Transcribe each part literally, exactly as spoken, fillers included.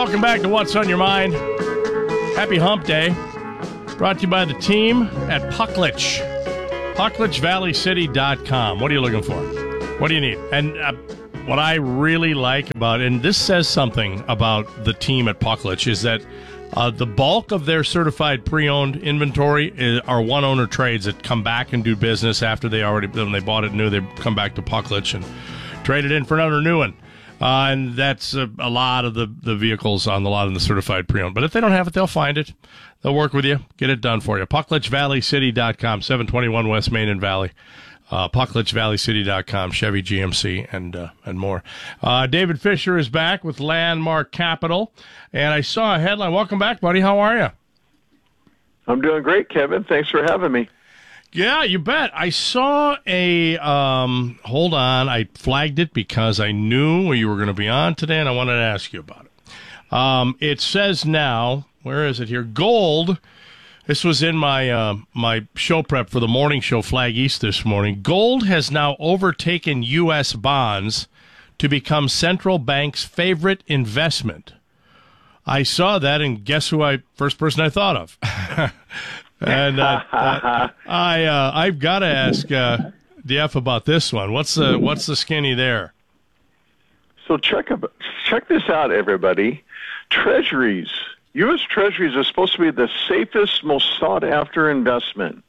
welcome back to What's on Your Mind. Happy Hump Day. Brought to you by the team at Pucklich. Pucklich Valley City dot com. What are you looking for? What do you need? And uh, what I really like about, and this says something about the team at Pucklich, is that uh, the bulk of their certified pre-owned inventory is, are one-owner trades that come back and do business after they already, when they bought it new, they come back to Pucklich and trade it in for another new one. Uh, and that's a, a lot of the, the vehicles on the lot in the certified pre-owned. But if they don't have it, they'll find it. They'll work with you, get it done for you. Pucklich Valley City dot com, seven twenty-one West Main and Valley. Uh, Pucklich Valley City dot com, Chevy, G M C, and uh, and more. Uh, David Fisher is back with Landmark Capital. And I saw a headline. Welcome back, buddy. How are you? I'm doing great, Kevin. Thanks for having me. Yeah, you bet. I saw a, um, hold on, I flagged it because I knew you were going to be on today, and I wanted to ask you about it. Um, it says now, where is it here? Gold, this was in my uh, my show prep for the morning show, Flag East, this morning. Gold has now overtaken U S bonds to become central bank's favorite investment. I saw that, and guess who I, first person I thought of? And uh, uh, I, uh, I've got to ask uh, D F about this one. What's the what's the skinny there? So check check this out, everybody. Treasuries, U S Treasuries are supposed to be the safest, most sought after investment,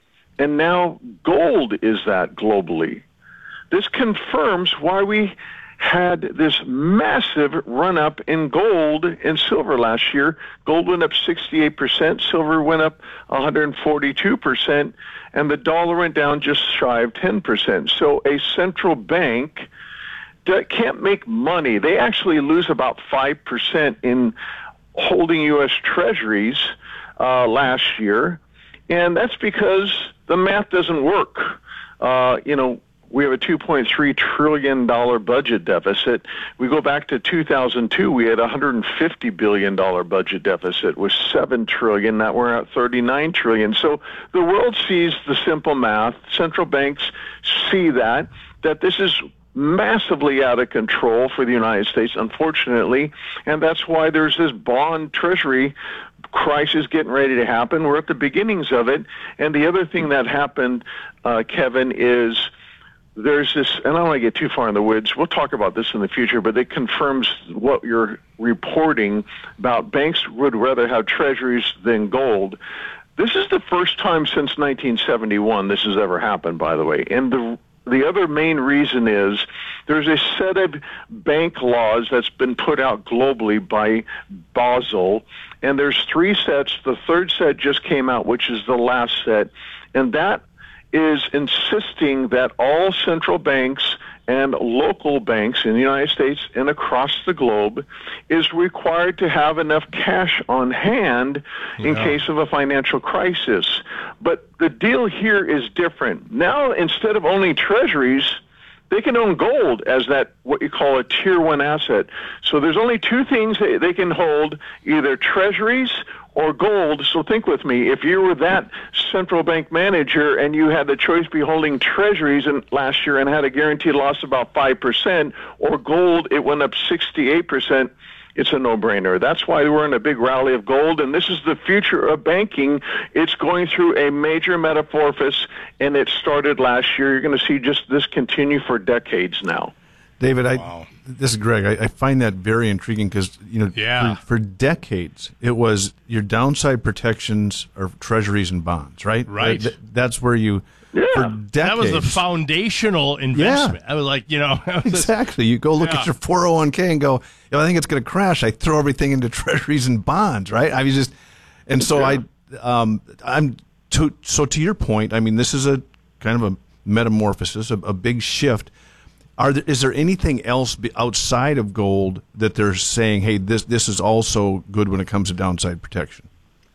and now gold is that globally. This confirms why we had this massive run-up in gold and silver last year. Gold went up sixty-eight percent, silver went up one hundred forty-two percent, and the dollar went down just shy of ten percent. So a central bank that can't make money. They actually lose about five percent in holding U S Treasuries uh, last year, and that's because the math doesn't work. Uh, you know, we have a two point three trillion dollars budget deficit. We go back to two thousand two, we had a one hundred fifty billion dollars budget deficit with seven trillion dollars. Now we're at thirty-nine trillion dollars. So the world sees the simple math. Central banks see that, that this is massively out of control for the United States, unfortunately, and that's why there's this bond treasury crisis getting ready to happen. We're at the beginnings of it. And the other thing that happened, uh, Kevin, is there's this, and I don't want to get too far in the woods, we'll talk about this in the future, but it confirms what you're reporting about banks would rather have treasuries than gold. This is the first time since nineteen seventy-one this has ever happened, by the way. And the the other main reason is there's a set of bank laws that's been put out globally by Basel, and there's three sets. The third set just came out, which is the last set, and that is insisting that all central banks and local banks in the United States and across the globe is required to have enough cash on hand in yeah. case of a financial crisis. But the deal here is different. Now, instead of owning treasuries, they can own gold as that, what you call a tier one asset. So there's only two things they, they can hold, either treasuries or gold. So think with me, if you were that central bank manager and you had the choice between holding treasuries in last year and had a guaranteed loss of about five percent, or gold, it went up sixty-eight percent, it's a no-brainer. That's why we're in a big rally of gold, and this is the future of banking. It's going through a major metamorphosis, and it started last year. You're going to see just this continue for decades now. David, I, wow. this is Greg. I, I find that very intriguing because, you know, yeah. for, for decades, it was your downside protections are treasuries and bonds, right? Right. Th- that's where you, yeah. for decades. That was the foundational investment. Yeah. I was like, you know. Exactly. You go look yeah. at your four oh one k and go, I think it's going to crash. I throw everything into treasuries and bonds, right? I mean, just, and so yeah. I, um, I'm, to, so to your point, I mean, this is a kind of a metamorphosis, a, a big shift. Are there, is there anything else outside of gold that they're saying, hey, this this is also good when it comes to downside protection?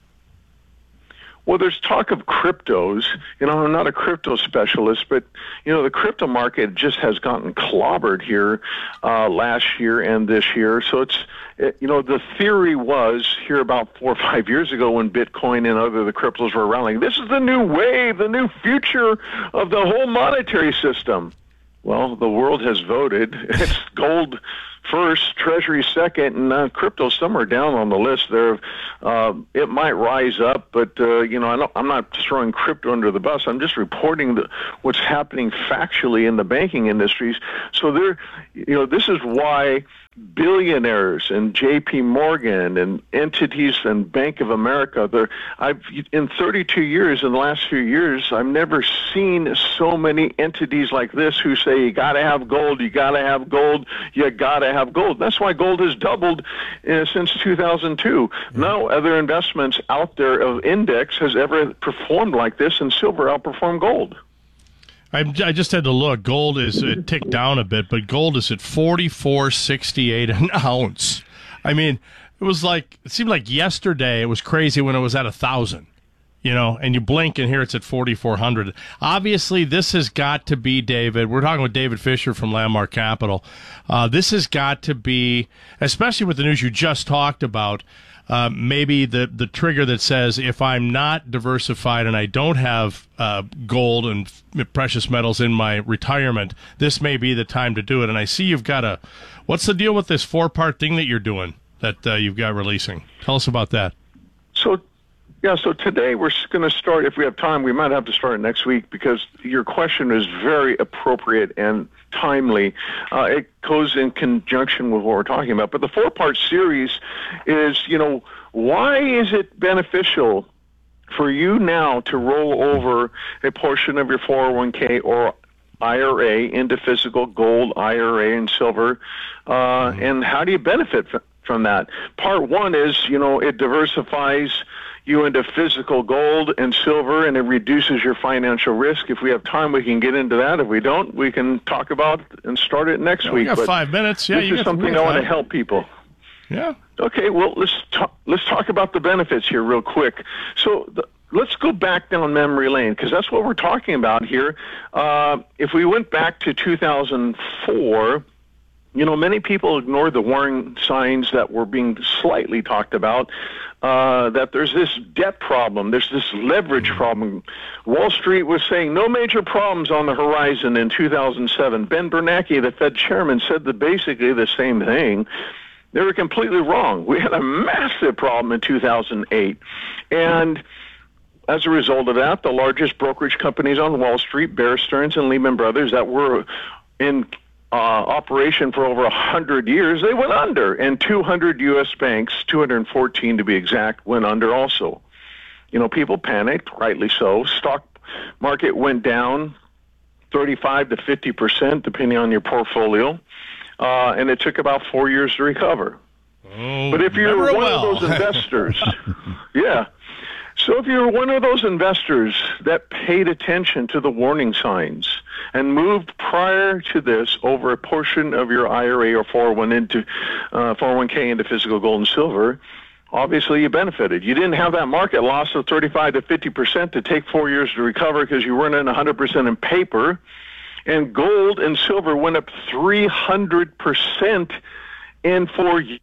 Well, there's talk of cryptos. You know, I'm not a crypto specialist, but, you know, the crypto market just has gotten clobbered here uh, last year and this year. So it's, it, you know, the theory was here about four or five years ago when Bitcoin and other the cryptos were around, like, this is the new wave, the new future of the whole monetary system. Well, the world has voted. It's gold first, Treasury second, and uh, crypto somewhere down on the list there. Uh, it might rise up, but uh, you know, I don't, I'm not throwing crypto under the bus. I'm just reporting the, what's happening factually in the banking industries. So there, you know, this is why billionaires and J P Morgan and entities and Bank of America, they're, I've in thirty-two years, in the last few years, I've never seen so many entities like this who say you got to have gold, you got to have gold, you got to have gold. That's why gold has doubled uh, since two thousand two. Mm-hmm. No other investments out there of index has ever performed like this, and silver outperformed gold. I, I just had to look. Gold is it ticked down a bit, but gold is at forty-four sixty-eight an ounce. I mean, it was like it seemed like yesterday. It was crazy when it was at a thousand, you know. And you blink, and here it's at forty-four hundred. Obviously, this has got to be David. We're talking with David Fisher from Landmark Capital. Uh, this has got to be, especially with the news you just talked about. Uh, maybe the, the trigger that says if I'm not diversified and I don't have uh, gold and f- precious metals in my retirement, this may be the time to do it. And I see you've got a – what's the deal with this four-part thing that you're doing that uh, you've got releasing? Tell us about that. So, yeah, so today we're going to start – if we have time, we might have to start next week because your question is very appropriate and timely. Uh, it goes in conjunction with what we're talking about. But the four-part series is, you know, why is it beneficial for you now to roll over a portion of your four oh one k or I R A into physical gold, I R A, and silver, uh, mm-hmm. and how do you benefit f- from that? Part one is, you know, it diversifies you into physical gold and silver, and it reduces your financial risk. If we have time, we can get into that. If we don't, we can talk about and start it next yeah, week. We got but five minutes. Yeah, this you is got something I want to help people. Yeah. Okay. Well, let's talk. Let's talk about the benefits here, real quick. So. The, Let's go back down memory lane because that's what we're talking about here. Uh, if we went back to two thousand four, you know, many people ignored the warning signs that were being slightly talked about, uh, that there's this debt problem, there's this leverage problem. Wall Street was saying no major problems on the horizon in two thousand seven. Ben Bernanke, the Fed chairman, said the, basically the same thing. They were completely wrong. We had a massive problem in two thousand eight. And as a result of that, the largest brokerage companies on Wall Street, Bear Stearns and Lehman Brothers, that were in uh, operation for over one hundred years, they went under. And two hundred U S banks, two hundred fourteen to be exact, went under also. You know, people panicked, rightly so. Stock market went down thirty-five to fifty percent, depending on your portfolio. Uh, and it took about four years to recover. Oh, but if you're one well. of those investors, yeah. So if you're one of those investors that paid attention to the warning signs and moved prior to this over a portion of your I R A or four oh one into uh, four oh one k into physical gold and silver, obviously you benefited. You didn't have that market loss of thirty-five to fifty percent to take four years to recover because you weren't in one hundred percent in paper. And gold and silver went up three hundred percent in four years.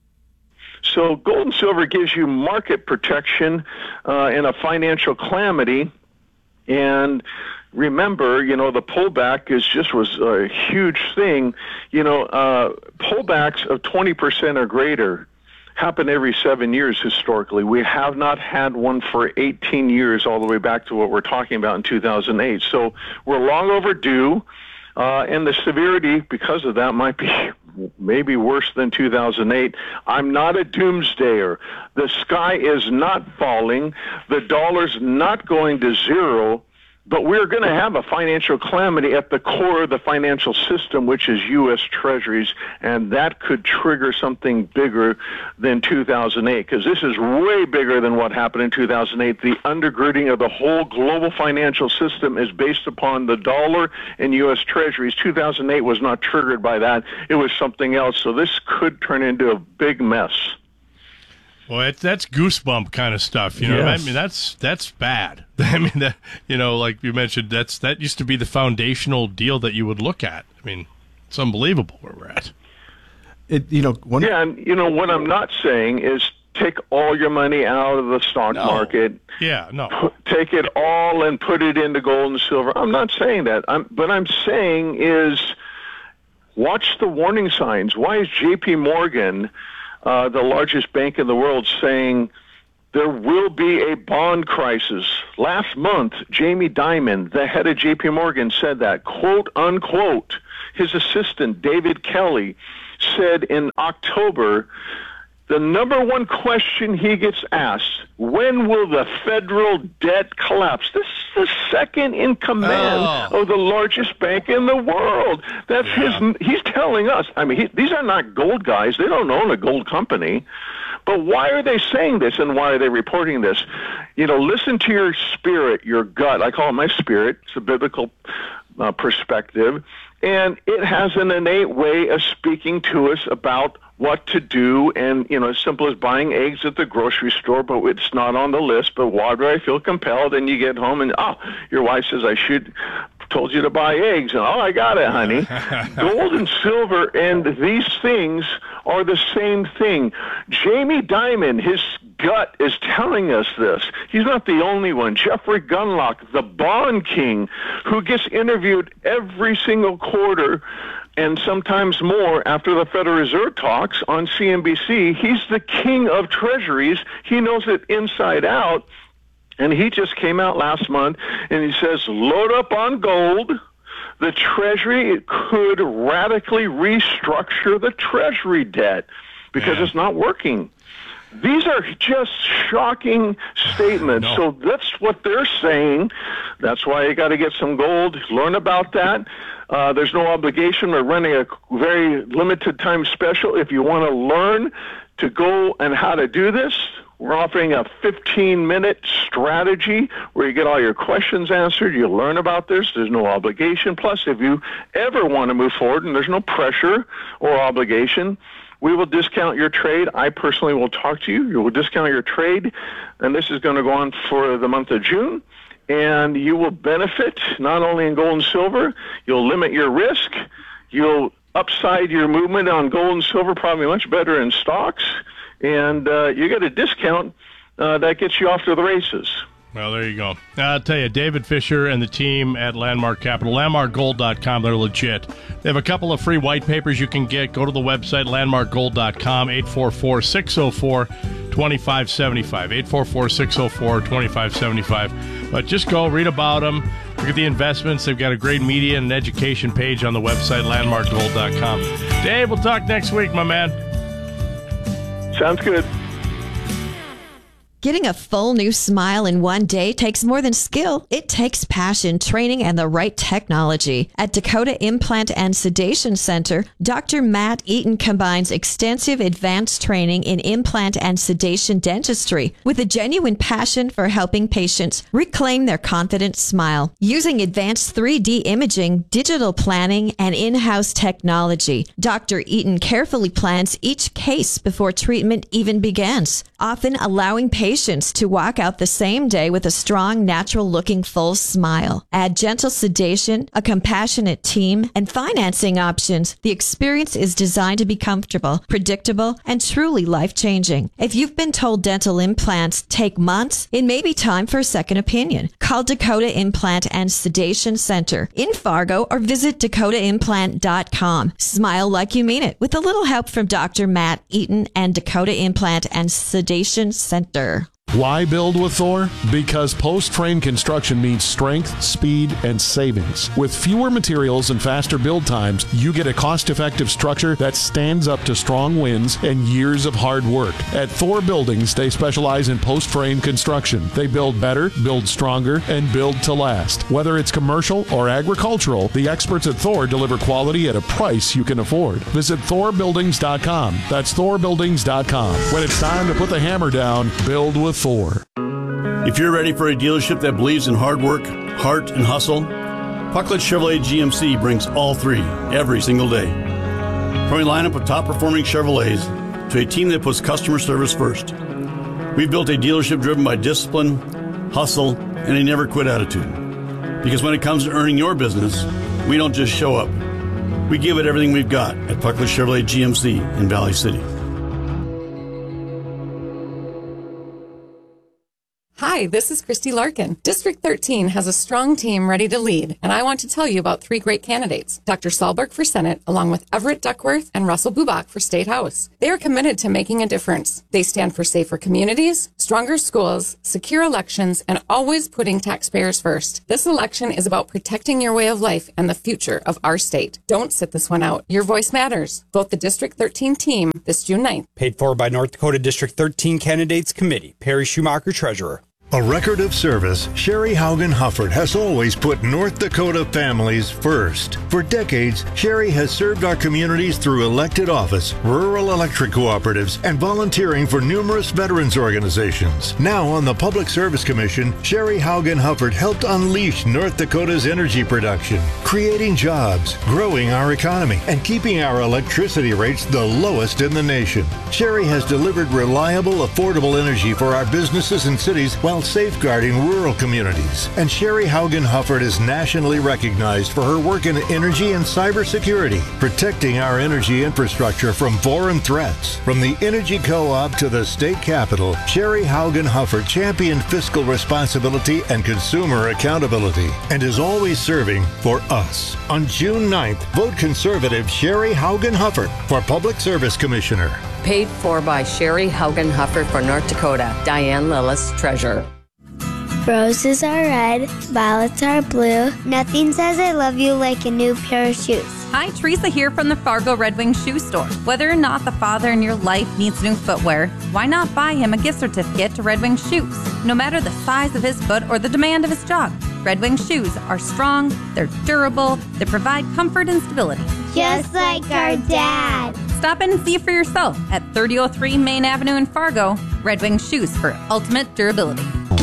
So gold and silver gives you market protection uh, in a financial calamity. And remember, you know, the pullback is just was a huge thing. You know, uh, pullbacks of twenty percent or greater happen every seven years historically. We have not had one for eighteen years, all the way back to what we're talking about in two thousand eight. So we're long overdue. Uh, and the severity, because of that, might be maybe worse than two thousand eight. I'm not a doomsdayer. The sky is not falling. The dollar's not going to zero. But we're going to have a financial calamity at the core of the financial system, which is U S Treasuries, and that could trigger something bigger than two thousand eight, because this is way bigger than what happened in two thousand eight. The undergirding of the whole global financial system is based upon the dollar and U S Treasuries. two thousand eight was not triggered by that. It was something else. So this could turn into a big mess. Well, it, that's goosebump kind of stuff, you know. Yes. I mean, that's that's bad. I mean, that, you know, like you mentioned, that's that used to be the foundational deal that you would look at. I mean, it's unbelievable where we're at. It, you know, one, yeah, and you know what I'm not saying is take all your money out of the stock No. market. Yeah, no. Put, take it all and put it into gold and silver. I'm not saying that. I'm, but I'm saying is Watch the warning signs. Why is J P Morgan, uh, the largest bank in the world, saying there will be a bond crisis? Last month, Jamie Dimon, the head of J P Morgan, said that, quote, unquote. His assistant, David Kelly, said in October, the number one question he gets asked, when will the federal debt collapse? This is the second in command oh. of the largest bank in the world. That's yeah. his. He's telling us. I mean, he, these are not gold guys. They don't own a gold company. But why are they saying this, and why are they reporting this? You know, listen to your spirit, your gut. I call it my spirit. It's a biblical uh, perspective. And it has an innate way of speaking to us about what to do, and, you know, as simple as buying eggs at the grocery store, but it's not on the list, but why do I feel compelled? And you get home and, oh, your wife says, I should told you to buy eggs, and oh, I got it, honey. Gold and silver and these things are the same thing. Jamie Dimon, his gut is telling us this. He's not the only one. Jeffrey Gundlach, the bond king, who gets interviewed every single quarter and sometimes more after the Federal Reserve talks on C N B C. He's the king of treasuries. He knows it inside out. And he just came out last month, and he says, load up on gold. The Treasury could radically restructure the Treasury debt because yeah. it's not working. These are just shocking statements. No. So that's what they're saying. That's why you got to get some gold, learn about that. Uh, there's no obligation. We're running a very limited time special. If you want to learn to go and how to do this, we're offering a fifteen-minute strategy where you get all your questions answered. You learn about this. There's no obligation. Plus, if you ever want to move forward, and there's no pressure or obligation, we will discount your trade. I personally will talk to you. You will discount your trade, and this is going to go on for the month of June. And you will benefit not only in gold and silver, you'll limit your risk, you'll upside your movement on gold and silver probably much better in stocks, and uh, you get a discount uh, that gets you off to the races. Well, there you go. I'll tell you, David Fisher and the team at Landmark Capital, landmark gold dot com, they're legit. They have a couple of free white papers you can get. Go to the website, landmark gold dot com, eight four four, six zero four, two five seven five, eight four four, six zero four, two five seven five. But just go, read about them, look at the investments. They've got a great media and education page on the website, landmark gold dot com. Dave, we'll talk next week, my man. Sounds good. Getting a full new smile in one day takes more than skill. It takes passion, training, and the right technology. At Dakota Implant and Sedation Center, Doctor Matt Eaton combines extensive advanced training in implant and sedation dentistry with a genuine passion for helping patients reclaim their confident smile. Using advanced three D imaging, digital planning, and in-house technology, Doctor Eaton carefully plans each case before treatment even begins, often allowing patients to walk out the same day with a strong, natural-looking full smile. Add gentle sedation, a compassionate team, and financing options. The experience is designed to be comfortable, predictable, and truly life-changing. If you've been told dental implants take months, it may be time for a second opinion. Call Dakota Implant and Sedation Center in Fargo or visit dakota implant dot com. Smile like you mean it with a little help from Doctor Matt Eaton and Dakota Implant and Sedation Center. Why build with Thor? Because post-frame construction means strength, speed, and savings. With fewer materials and faster build times, you get a cost-effective structure that stands up to strong winds and years of hard work. At Thor Buildings, they specialize in post-frame construction. They build better, build stronger, and build to last. Whether it's commercial or agricultural, the experts at Thor deliver quality at a price you can afford. Visit thor buildings dot com. That's thor buildings dot com. When it's time to put the hammer down, build with Thor. If you're ready for a dealership that believes in hard work, heart, and hustle, Pucklet Chevrolet G M C brings all three every single day. From a lineup of top-performing Chevrolets to a team that puts customer service first, we've built a dealership driven by discipline, hustle, and a never-quit attitude. Because when it comes to earning your business, we don't just show up. We give it everything we've got at Pucklet Chevrolet G M C in Valley City. Hi, Hi, this is Christy Larkin. District thirteen has a strong team ready to lead, and I want to tell you about three great candidates. Doctor Sahlberg for Senate, along with Everett Duckworth and Russell Bubach for State House. They are committed to making a difference. They stand for safer communities, stronger schools, secure elections, and always putting taxpayers first. This election is about protecting your way of life and the future of our state. Don't sit this one out. Your voice matters. Vote the District thirteen team this June ninth. Paid for by North Dakota District thirteen Candidates Committee. Perry Schumacher, Treasurer. A record of service, Sherry Haugen Hufford has always put North Dakota families first. For decades, Sherry has served our communities through elected office, rural electric cooperatives, and volunteering for numerous veterans organizations. Now on the Public Service Commission, Sherry Haugen Hufford helped unleash North Dakota's energy production, creating jobs, growing our economy, and keeping our electricity rates the lowest in the nation. Sherry has delivered reliable, affordable energy for our businesses and cities while safeguarding rural communities. And Sherry Haugen Hufford is nationally recognized for her work in energy and cybersecurity, protecting our energy infrastructure from foreign threats. From the Energy Co-op to the state capitol, Sherry Haugen Hufford championed fiscal responsibility and consumer accountability and is always serving for us. On June ninth, vote conservative Sherry Haugen Hufford for Public Service Commissioner. Paid for by Sherry Haugen Hufford for North Dakota. Diane Lillis, Treasurer. Roses are red, violets are blue. Nothing says I love you like a new pair of shoes. Hi, Teresa here from the Fargo Red Wing Shoe Store. Whether or not the father in your life needs new footwear, why not buy him a gift certificate to Red Wing Shoes? No matter the size of his foot or the demand of his job, Red Wing shoes are strong, they're durable, they provide comfort and stability. Just like our dad. Stop in and see for yourself at thirty oh three Main Avenue in Fargo. Red Wing Shoes for ultimate durability.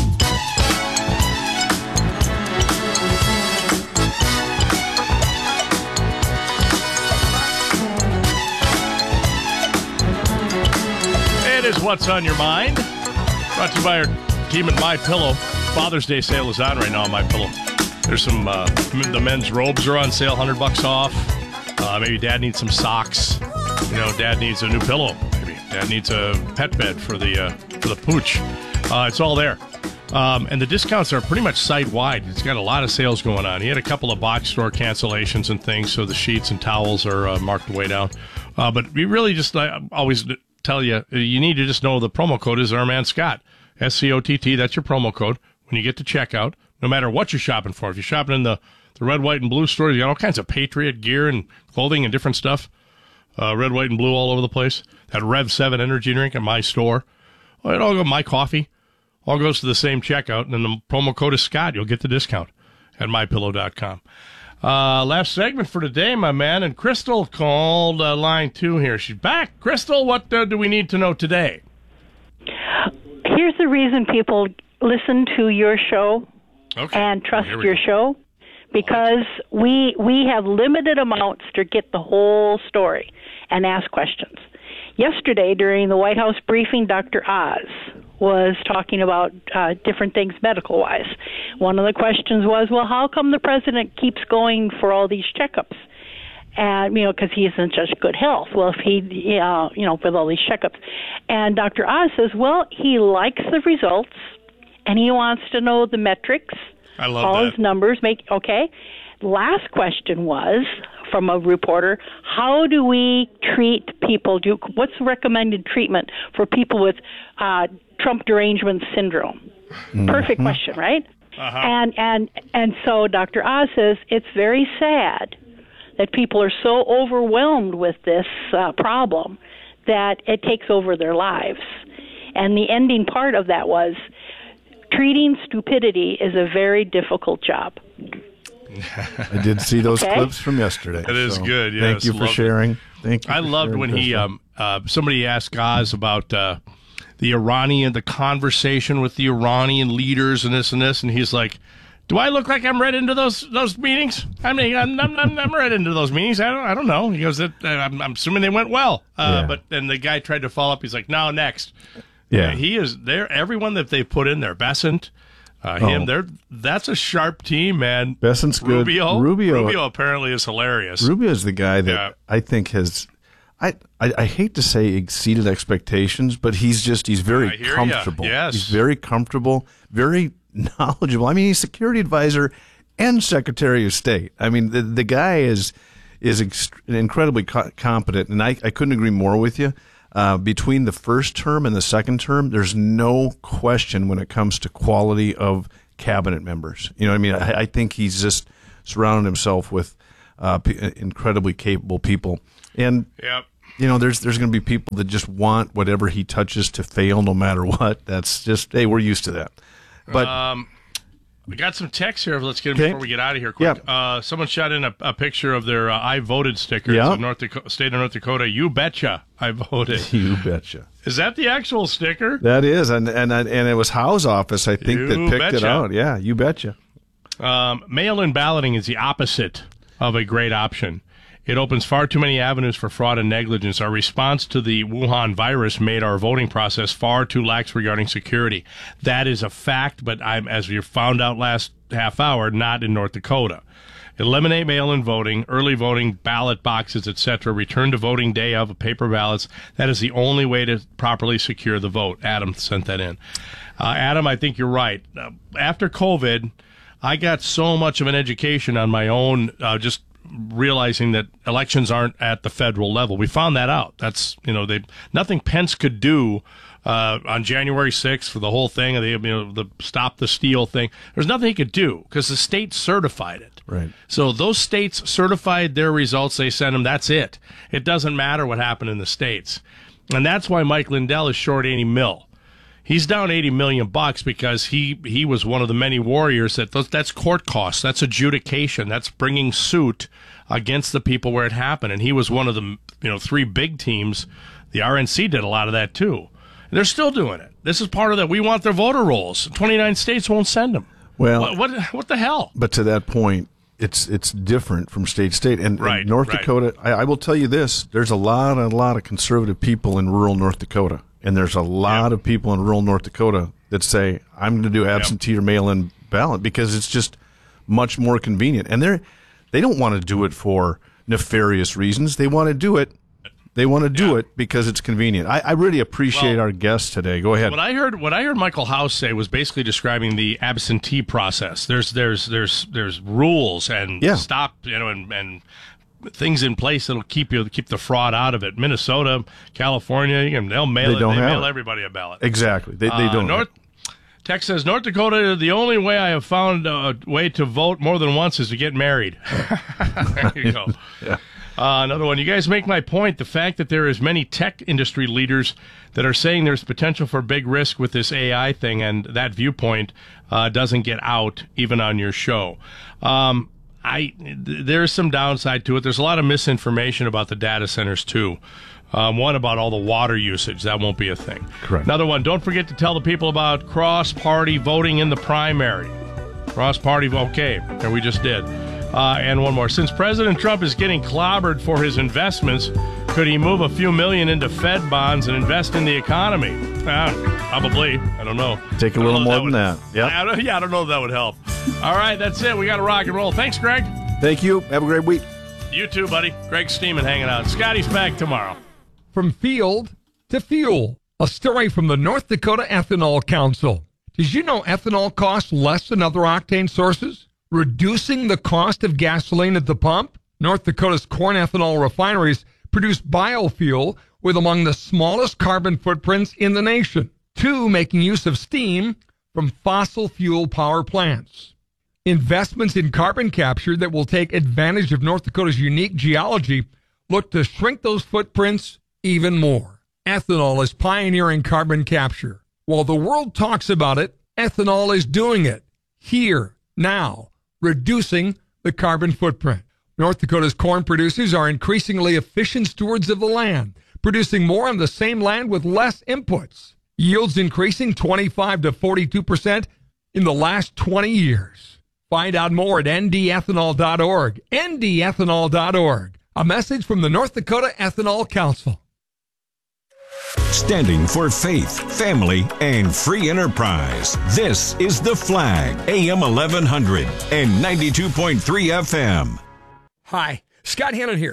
It is What's on Your Mind. Brought to you by our team at MyPillow. Father's Day sale is on right now on MyPillow. There's some, uh, the men's robes are on sale, one hundred bucks off. Uh, maybe dad needs some socks. You know, dad needs a new pillow. Maybe dad needs a pet bed for the uh, for the pooch. Uh, it's all there. Um, and the discounts are pretty much site-wide. It's got a lot of sales going on. He had a couple of box store cancellations and things, so the sheets and towels are uh, marked way down. Uh, but we really just I always tell you, you need to just know the promo code is our man Scott. S C O T T, that's your promo code. When you get to checkout, no matter what you're shopping for, if you're shopping in the, the red, white, and blue store, you got all kinds of Patriot gear and clothing and different stuff. Uh, red, white, and blue all over the place. That Rev seven energy drink at my store. Oh, it all go my coffee. All goes to the same checkout, and then the promo code is Scott. You'll get the discount at my pillow dot com. Uh, last segment for today, my man, and Crystal called uh, line two here. She's back. Crystal, what uh, do we need to know today? Here's the reason people listen to your show okay. and trust well, your go. show, because we we have limited amounts to get the whole story and ask questions. Yesterday, during the White House briefing, Doctor Oz was talking about uh, different things medical-wise. One of the questions was, well, how come the president keeps going for all these checkups? And, you know, because he's in such good health. Well, if he, uh, you know, with all these checkups. And Doctor Oz says, well, he likes the results, and he wants to know the metrics. I love all that. his numbers. Make okay. Last question was from a reporter: how do we treat people? Do what's the recommended treatment for people with uh, Trump derangement syndrome? Mm-hmm. Perfect question, right? Uh-huh. And and and so Doctor Oz says it's very sad that people are so overwhelmed with this uh, problem that it takes over their lives. And the ending part of that was, treating stupidity is a very difficult job. I did see those okay. clips from yesterday. It is so good. Yes, thank you for loved sharing. It. Thank you. I for loved sharing, when he Crystal. um, uh, somebody asked Oz about uh, the Iranian, the conversation with the Iranian leaders and this and this, and he's like, "Do I look like I'm read into those those meetings? I mean, I'm I'm, I'm, I'm read into those meetings. I don't I don't know." He goes, that, I'm, "I'm assuming they went well." Uh, Yeah. But then the guy tried to follow up. He's like, "No, next." Yeah. Uh, he is there. Everyone that they put in there, Bessent, uh, Oh. him, they're that's a sharp team, man. Bessent's good. Rubio, Rubio, Rubio apparently is hilarious. Rubio is the guy that Yeah. I think has. I, I, I hate to say exceeded expectations, but he's just, he's very comfortable. Ya. Yes. He's very comfortable, very knowledgeable. I mean, he's security advisor and Secretary of State. I mean, the the guy is is ext- incredibly co- competent, and I, I couldn't agree more with you. Uh, between the first term and the second term, there's no question when it comes to quality of cabinet members. You know what I mean? I, I think he's just surrounded himself with uh, p- incredibly capable people. And, yep. you know, there's there's going to be people that just want whatever he touches to fail no matter what. That's just, hey, we're used to that. But um, we got some text here. Let's get them okay. before we get out of here quick. Yeah. Uh, someone shot in a, a picture of their uh, I voted stickers yeah. of North Dakota, state of North Dakota. You betcha I voted. You betcha. Is that the actual sticker? That is, and and and it was Howe's office, I think, you that picked betcha. it out. Yeah, you betcha. Um, mail-in balloting is the opposite of a great option. It opens far too many avenues for fraud and negligence. Our response to the Wuhan virus made our voting process far too lax regarding security. That is a fact, but I'm, as we found out last half hour, not in North Dakota. Eliminate mail-in voting, early voting, ballot boxes, et cetera. Return to voting day of paper ballots. That is the only way to properly secure the vote. Adam sent that in. Uh, Adam, I think you're right. Uh, after COVID, I got so much of an education on my own, uh, just realizing that elections aren't at the federal level. We found that out. That's, you know, they nothing Pence could do uh, on January sixth for the whole thing, the, you know, the Stop the Steal thing. There's nothing he could do because the state certified it. Right. So those states certified their results. They sent them. That's it. It doesn't matter what happened in the states. And that's why Mike Lindell is short eighty mil. He's down eighty million bucks because he, he was one of the many warriors that that's court costs. That's adjudication. That's bringing suit against the people where it happened. And he was one of the, you know, three big teams. The R N C did a lot of that too. And they're still doing it. This is part of that. We want their voter rolls. twenty-nine states won't send them. Well, what, what, what the hell? But to that point, it's it's different from state to state. And, right, and North right. Dakota, I, I will tell you this, there's a lot, a lot of conservative people in rural North Dakota. And there's a lot yep. of people in rural North Dakota that say, I'm going to do absentee yep. or mail-in ballot because it's just much more convenient. And they're, they don't want to do it for nefarious reasons. They want to do it. They want to do yeah. it because it's convenient. I, I really appreciate well, our guest today. Go ahead. What I heard, what I heard Michael House say was basically describing the absentee process. There's, there's, there's, there's rules and yeah. stop, you know, and, and things in place that'll keep you keep the fraud out of it. Minnesota, California, you can, they'll mail they it. Don't they have mail it. everybody a ballot. Exactly. They, they uh, don't. North Tex says North Dakota. The only way I have found a way to vote more than once is to get married. There you go. yeah. Uh, another one. You guys make my point. The fact that there is many tech industry leaders that are saying there's potential for big risk with this A I thing, and that viewpoint uh, doesn't get out even on your show. Um, I th- there's some downside to it. There's a lot of misinformation about the data centers too. Um, one about all the water usage. That won't be a thing. Correct. Another one. Don't forget to tell the people about cross-party voting in the primary. Cross-party. Okay, there we just did. Uh, and one more. Since President Trump is getting clobbered for his investments, could he move a few million into Fed bonds and invest in the economy? Uh, probably. I don't know. Take a little more than that. Yeah. I yeah, I don't know if that would help. All right, that's it. We got to rock and roll. Thanks, Greg. Thank you. Have a great week. You too, buddy. Greg Steeman hanging out. Scotty's back tomorrow. From field to fuel, a story from the North Dakota Ethanol Council. Did you know ethanol costs less than other octane sources? Reducing the cost of gasoline at the pump? North Dakota's corn ethanol refineries produce biofuel with among the smallest carbon footprints in the nation. Two, making use of steam from fossil fuel power plants. Investments in carbon capture that will take advantage of North Dakota's unique geology look to shrink those footprints even more. Ethanol is pioneering carbon capture. While the world talks about it, ethanol is doing it. Here, now, reducing the carbon footprint. North Dakota's corn producers are increasingly efficient stewards of the land, producing more on the same land with less inputs. Yields increasing twenty-five to forty-two percent in the last twenty years. Find out more at N D ethanol dot org. N D ethanol dot org. A message from the North Dakota Ethanol Council. Standing for faith, family, and free enterprise. This is The Flag, A M eleven hundred and ninety-two point three F M. Hi, Scott Hannon here.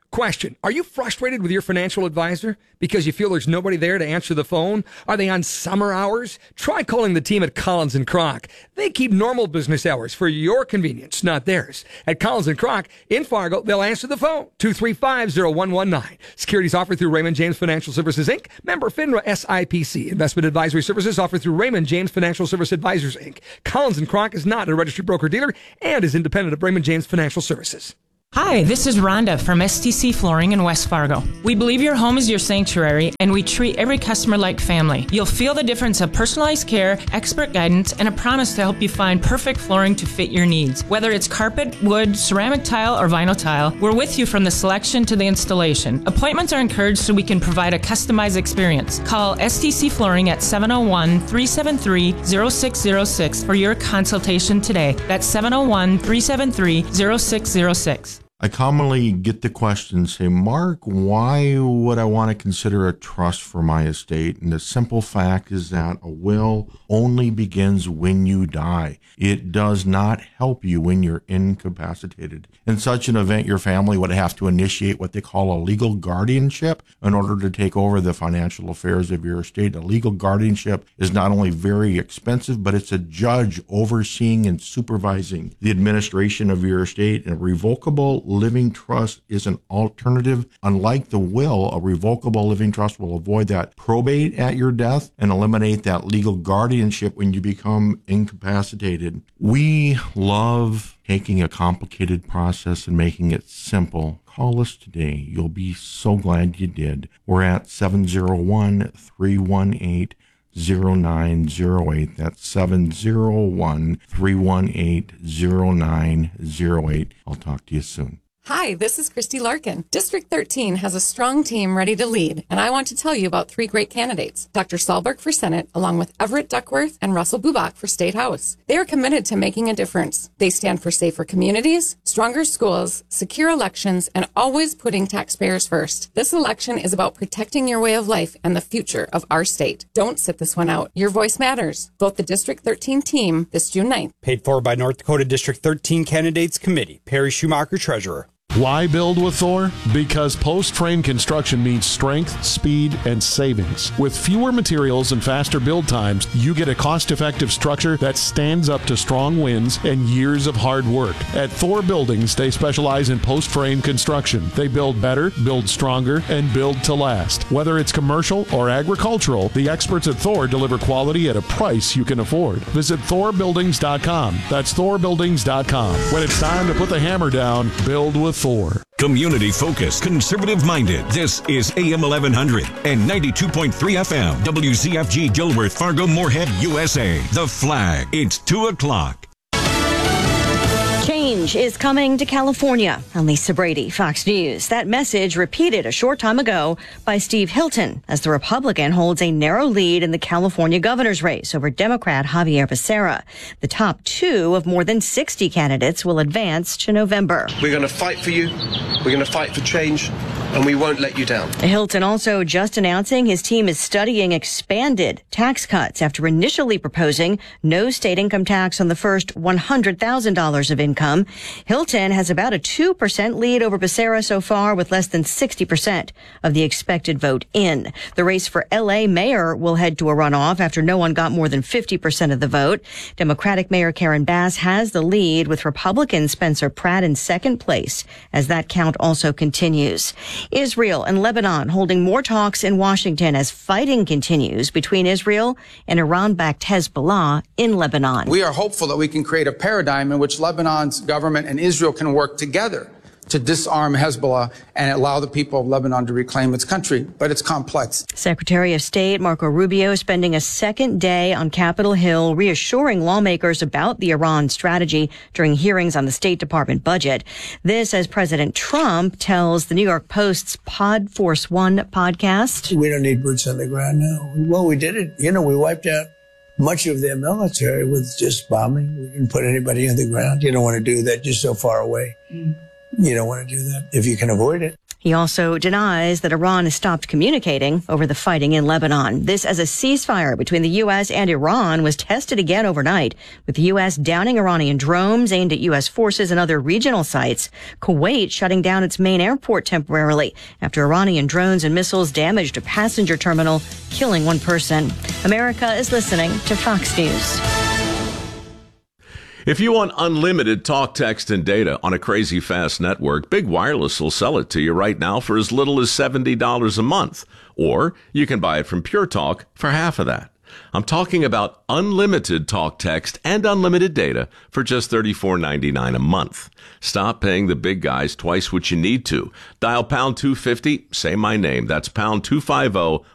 Question, are you frustrated with your financial advisor because you feel there's nobody there to answer the phone? Are they on summer hours? Try calling the team at Collins and Kroc. They keep normal business hours for your convenience, not theirs. At Collins and Kroc in Fargo, they'll answer the phone. two three five, zero one one nine. Securities offered through Raymond James Financial Services, Incorporated. Member FINRA S I P C. Investment advisory services offered through Raymond James Financial Service Advisors, Incorporated. Collins and Kroc is not a registered broker-dealer and is independent of Raymond James Financial Services. Hi, this is Rhonda from S T C Flooring in West Fargo. We believe your home is your sanctuary, and we treat every customer like family. You'll feel the difference of personalized care, expert guidance, and a promise to help you find perfect flooring to fit your needs. Whether it's carpet, wood, ceramic tile, or vinyl tile, we're with you from the selection to the installation. Appointments are encouraged so we can provide a customized experience. Call S T C Flooring at seven oh one, three seven three, oh six oh six for your consultation today. That's seven oh one, three seven three, oh six oh six. I commonly get the question, say, Mark, why would I want to consider a trust for my estate? And the simple fact is that a will only begins when you die. It does not help you when you're incapacitated. In such an event, your family would have to initiate what they call a legal guardianship in order to take over the financial affairs of your estate. A legal guardianship is not only very expensive, but it's a judge overseeing and supervising the administration of your estate. And a revocable living trust is an alternative. Unlike the will, a revocable living trust will avoid that probate at your death and eliminate that legal guardianship when you become incapacitated. We love taking a complicated process and making it simple. Call us today. You'll be so glad you did. We're at seven oh one, three one eight, oh nine oh eight. That's seven oh one, three one eight, oh nine oh eight. I'll talk to you soon. Hi, this is Christy Larkin. District thirteen has a strong team ready to lead, and I want to tell you about three great candidates. Doctor Sahlberg for Senate, along with Everett Duckworth and Russell Bubach for State House. They are committed to making a difference. They stand for safer communities, stronger schools, secure elections, and always putting taxpayers first. This election is about protecting your way of life and the future of our state. Don't sit this one out. Your voice matters. Vote the District thirteen team this June ninth. Paid for by North Dakota District thirteen Candidates Committee. Perry Schumacher, Treasurer. Why build with Thor? Because post-frame construction means strength, speed, and savings. With fewer materials and faster build times, you get a cost-effective structure that stands up to strong winds and years of hard work. At Thor Buildings, they specialize in post-frame construction. They build better, build stronger, and build to last. Whether it's commercial or agricultural, the experts at Thor deliver quality at a price you can afford. Visit Thor Buildings dot com. That's Thor Buildings dot com. When it's time to put the hammer down, build with Thor. Community focused, conservative minded. This is A M eleven hundred and ninety-two point three F M. W Z F G Dilworth, Fargo, Moorhead, U S A. The Flag. It's two o'clock. Change is coming to California. I'm Lisa Brady, Fox News. That message repeated a short time ago by Steve Hilton as the Republican holds a narrow lead in the California governor's race over Democrat Javier Becerra. The top two of more than sixty candidates will advance to November. We're going to fight for you. We're going to fight for change, and we won't let you down. Hilton also just announcing his team is studying expanded tax cuts after initially proposing no state income tax on the first one hundred thousand dollars of income. Hilton has about a two percent lead over Becerra so far, with less than sixty percent of the expected vote in. The race for L A mayor will head to a runoff after no one got more than fifty percent of the vote. Democratic Mayor Karen Bass has the lead, with Republican Spencer Pratt in second place as that count also continues. Israel and Lebanon holding more talks in Washington as fighting continues between Israel and Iran-backed Hezbollah in Lebanon. We are hopeful that we can create a paradigm in which Lebanon's government and Israel can work together to disarm Hezbollah and allow the people of Lebanon to reclaim its country. But it's complex. Secretary of State Marco Rubio spending a second day on Capitol Hill reassuring lawmakers about the Iran strategy during hearings on the State Department budget. This as President Trump tells the New York Post's Pod Force One podcast. We don't need boots on the ground now. Well, we did it. You know, we wiped out much of their military with just bombing. We didn't put anybody on the ground. You don't want to do that. You're so far away. Mm. You don't want to do that if you can avoid it. He also denies that Iran has stopped communicating over the fighting in Lebanon. This as a ceasefire between the U S and Iran was tested again overnight, with the U S downing Iranian drones aimed at U S forces and other regional sites. Kuwait shutting down its main airport temporarily after Iranian drones and missiles damaged a passenger terminal, killing one person. America is listening to Fox News. If you want unlimited talk, text, and data on a crazy fast network, Big Wireless will sell it to you right now for as little as seventy dollars a month. Or you can buy it from Pure Talk for half of that. I'm talking about unlimited talk, text, and unlimited data for just thirty-four ninety-nine a month. Stop paying the big guys twice what you need to. Dial pound two fifty, say my name. That's pound two fifty,